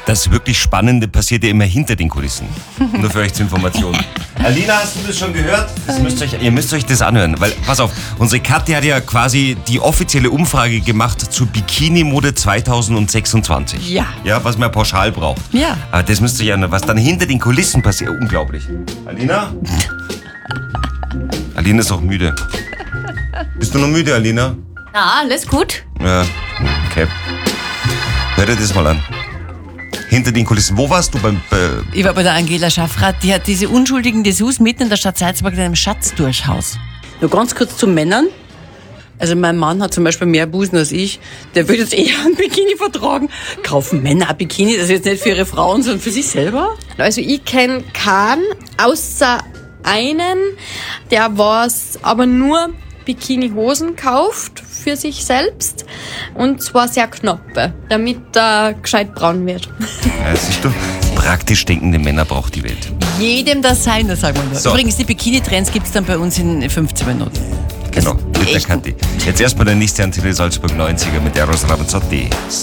Das wirklich Spannende passiert ja immer hinter den Kulissen. Nur für euch zur Information. Alina, hast du das schon gehört? Ihr müsst euch das anhören. Weil, pass auf, unsere Kathi hat ja quasi die offizielle Umfrage gemacht zur Bikini-Mode 2026. Ja. Ja, was man pauschal braucht. Ja. Aber das müsst ihr ja anhören, was dann hinter den Kulissen passiert. Unglaublich. Alina? Alina ist auch müde. Bist du noch müde, Alina? Na, alles gut. Ja, okay. Hör dir das mal an. Hinter den Kulissen. Wo warst du beim... Ich war bei der Angela Schaffrath, die hat diese unschuldigen Dessous mitten in der Stadt Salzburg in einem Schatzturchhaus. Nur ganz kurz zu Männern. Also mein Mann hat zum Beispiel mehr Busen als ich. Der würde jetzt eher ein Bikini vertragen. Kaufen Männer ein Bikini? Das ist jetzt nicht für ihre Frauen, sondern für sich selber? Also ich kenne keinen, außer einen, der was aber nur Bikini-Hosen kauft für sich selbst. Und zwar sehr knappe, damit er gescheit braun wird. Ja, siehst du, praktisch denkende Männer braucht die Welt. Jedem das Seine, sagen wir mal. So. Übrigens, die Bikini-Trends gibt's dann bei uns in 15 Minuten. Genau, mit der echt Kathi. Jetzt erstmal der nächste Antenne Salzburg 90er mit Eros Ramazzotti.